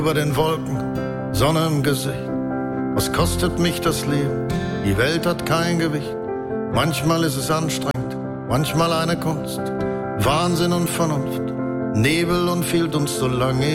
über den Wolken, Sonne im Gesicht. Was kostet mich das Leben? Die Welt hat kein Gewicht. Manchmal ist es anstrengend, manchmal eine Kunst. Wahnsinn und Vernunft, Nebel und fehlt uns so lange